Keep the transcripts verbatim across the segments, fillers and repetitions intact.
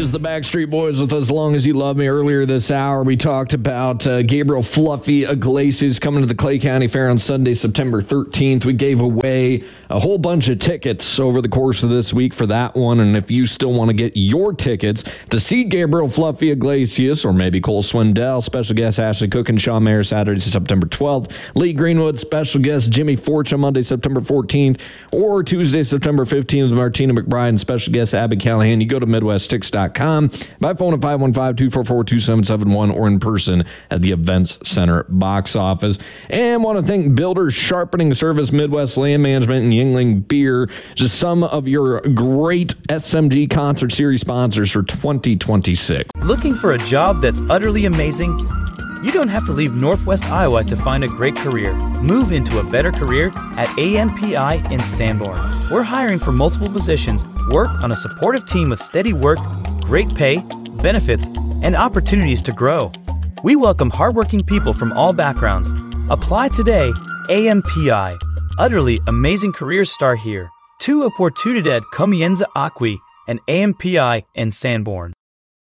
is the Backstreet Boys with As Long As You Love Me. Earlier this hour, we talked about uh, Gabriel Fluffy Iglesias coming to the Clay County Fair on Sunday, September thirteenth. We gave away a whole bunch of tickets over the course of this week for that one. And if you still want to get your tickets to see Gabriel Fluffy Iglesias or maybe Cole Swindell, special guest Ashley Cook and Sean Mayer Saturday, September twelfth, Lee Greenwood, special guest Jimmy Fortune Monday, September fourteenth, or Tuesday, September fifteenth, with Martina McBride and special guest Abby Callahan. You go to Midwest Tix dot com, by phone at five one five, two four four, two seven seven one, or in person at the Events Center box office. And want to thank Builders Sharpening Service, Midwest Land Management, and Yuengling Beer, just some of your great S M G Concert Series sponsors for twenty twenty-six. Looking for a job that's utterly amazing? You don't have to leave Northwest Iowa to find a great career. Move into a better career at A M P I in Sanborn. We're hiring for multiple positions, work on a supportive team with steady work, great pay, benefits, and opportunities to grow. We welcome hardworking people from all backgrounds. Apply today. A M P I. Utterly amazing careers start here. Tu oportunidad comienza aquí, and A M P I in Sanborn.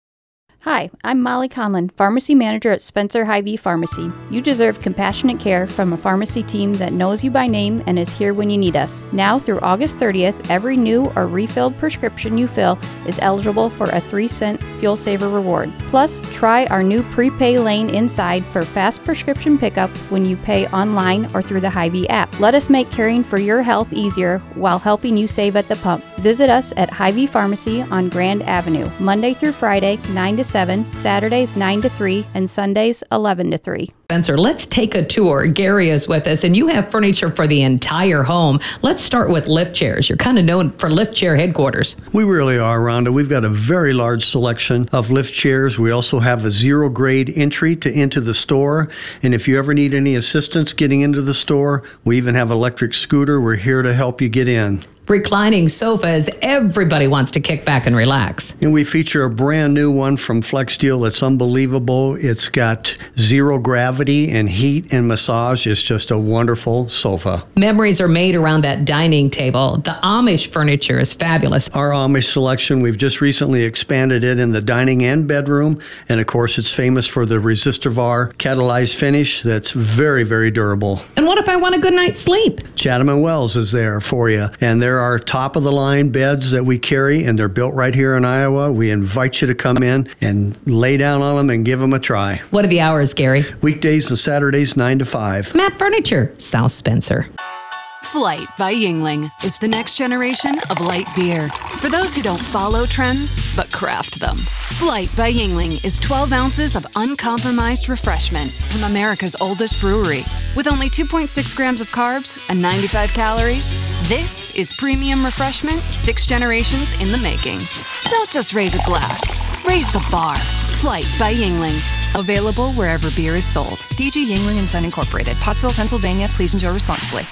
Hi, I'm Molly Conlon, Pharmacy Manager at Spencer Hy-Vee Pharmacy. You deserve compassionate care from a pharmacy team that knows you by name and is here when you need us. Now through August thirtieth, every new or refilled prescription you fill is eligible for a three cent Fuel Saver reward. Plus, try our new prepay lane inside for fast prescription pickup when you pay online or through the Hy-Vee app. Let us make caring for your health easier while helping you save at the pump. Visit us at Hy-Vee Pharmacy on Grand Avenue, Monday through Friday, nine to seven, Saturdays nine to three, and Sundays eleven to three. Spencer, let's take a tour. Gary is with us, and you have furniture for the entire home. Let's start with lift chairs. You're kind of known for lift chair headquarters. We really are, Rhonda. We've got a very large selection of lift chairs. We also have a zero grade entry to into the store. And if you ever need any assistance getting into the store, we even have an electric scooter. We're here to help you get in. Reclining sofas, everybody wants to kick back and relax. And we feature a brand new one from FlexSteel that's unbelievable. It's got zero gravity and heat and massage. It's just a wonderful sofa. Memories are made around that dining table. The Amish furniture is fabulous. Our Amish selection, we've just recently expanded it in the dining and bedroom. And of course, it's famous for the Resistovar catalyzed finish that's very, very durable. And what if I want a good night's sleep? Chatham and Wells is there for you. And they're our top-of-the-line beds that we carry, and they're built right here in Iowa. We invite you to come in and lay down on them and give them a try. What are the hours, Gary? Weekdays and Saturdays, nine to five. Matt Furniture, South Spencer. Flight by Yuengling is the next generation of light beer. For those who don't follow trends, but craft them. Flight by Yuengling is twelve ounces of uncompromised refreshment from America's oldest brewery. With only two point six grams of carbs and ninety-five calories, this is premium refreshment six generations in the making. Don't just raise a glass, raise the bar. Flight by Yuengling. Available wherever beer is sold. D G Yuengling and Son Incorporated, Pottsville, Pennsylvania. Please enjoy responsibly.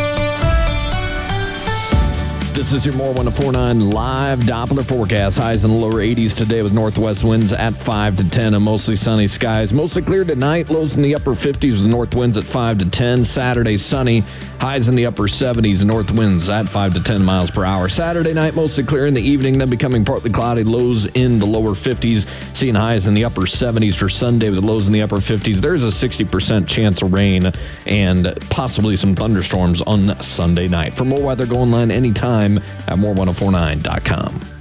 This is your More one oh four point nine live Doppler forecast. Highs in the lower eighties today with northwest winds at five to ten and mostly sunny skies. Mostly clear tonight. Lows in the upper fifties with north winds at five to ten. Saturday sunny. Highs in the upper seventies and north winds at five to ten miles per hour. Saturday night mostly clear in the evening, then becoming partly cloudy. Lows in the lower fifties. Seeing highs in the upper seventies for Sunday with lows in the upper fifties. There's a sixty percent chance of rain and possibly some thunderstorms on Sunday night. For more weather, go online anytime at more ten forty-nine dot com.